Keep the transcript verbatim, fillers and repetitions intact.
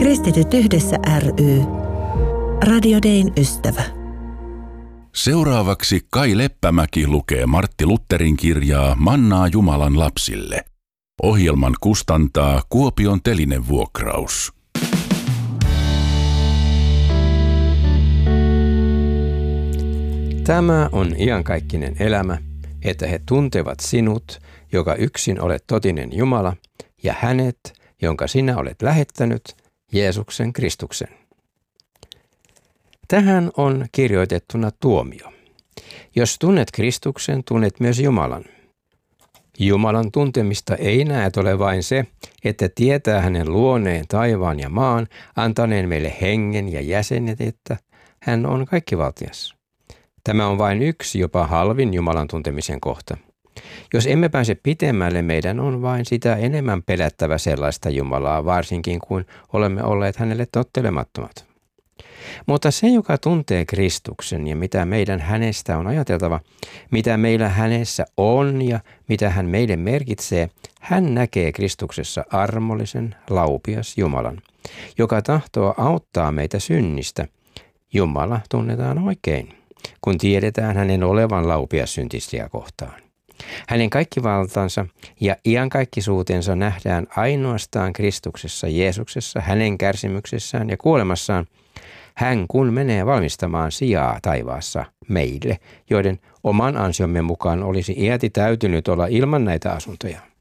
Kristityt yhdessä ry. Radio Dayn ystävä. Seuraavaksi Kai Leppämäki lukee Martti Lutherin kirjaa Mannaa Jumalan lapsille. Ohjelman kustantaa Kuopion Telinevuokraus. Tämä on iankaikkinen elämä, että he tuntevat sinut, joka yksin olet totinen Jumala, ja hänet, jonka sinä olet lähettänyt, Jeesuksen Kristuksen. Tähän on kirjoitettuna tuomio. Jos tunnet Kristuksen, tunnet myös Jumalan. Jumalan tuntemista ei näet ole vain se, että tietää hänen luoneen taivaan ja maan, antaneen meille hengen ja jäsenet, että hän on kaikkivaltias. Tämä on vain yksi, jopa halvin Jumalan tuntemisen kohta. Jos emme pääse pitemmälle, meidän on vain sitä enemmän pelättävä sellaista Jumalaa, varsinkin kun olemme olleet hänelle tottelemattomat. Mutta se, joka tuntee Kristuksen ja mitä meidän hänestä on ajateltava, mitä meillä hänessä on ja mitä hän meille merkitsee, hän näkee Kristuksessa armollisen, laupias Jumalan, joka tahtoo auttaa meitä synnistä. Jumala tunnetaan oikein, kun tiedetään hänen olevan laupias syntisiä kohtaan. Hänen kaikkivaltansa ja iankaikkisuutensa nähdään ainoastaan Kristuksessa, Jeesuksessa, hänen kärsimyksessään ja kuolemassaan. Hän kun menee valmistamaan sijaa taivaassa meille, joiden oman ansiomme mukaan olisi iäti täytynyt olla ilman näitä asuntoja.